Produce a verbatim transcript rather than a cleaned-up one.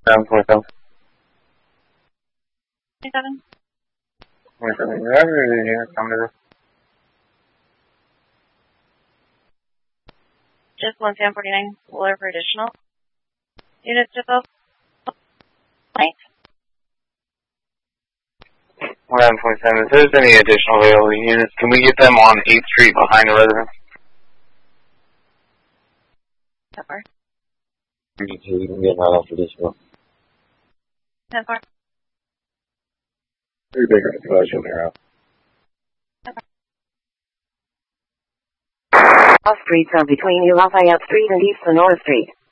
seven four seven. twenty-seven. twenty-seven. Whatever the unit come to this. Just one seven forty-nine. We'll order for additional. Units to fill. Right. eleven forty-seven. If there's any additional available units, can we get them on eighth Street behind the residence? ten four. You can get that off additional. ten four. Three bigger question there. All streets are between Lafayette Street and East Sonora Street.